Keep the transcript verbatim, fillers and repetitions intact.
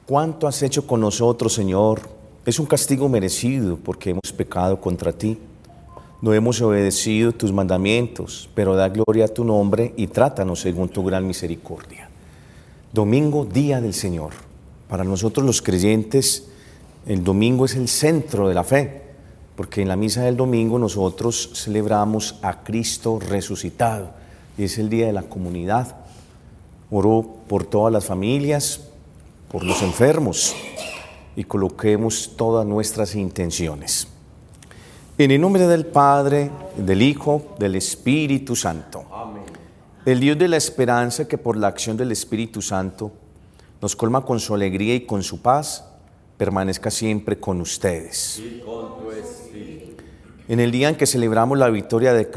¿Cuánto has hecho con nosotros, Señor? Es un castigo merecido porque hemos pecado contra ti. No hemos obedecido tus mandamientos, pero da gloria a tu nombre y trátanos según tu gran misericordia. Domingo, día del Señor. Para nosotros los creyentes, el domingo es el centro de la fe, porque en la misa del domingo nosotros celebramos a Cristo resucitado y es el día de la comunidad. Oro por todas las familias, por los enfermos y coloquemos todas nuestras intenciones. En el nombre del Padre, del Hijo, del Espíritu Santo. Amén. El Dios de la esperanza, que por la acción del Espíritu Santo nos colma con su alegría y con su paz, permanezca siempre con ustedes. Y con tu espíritu. En el día en que celebramos la victoria de Cristo,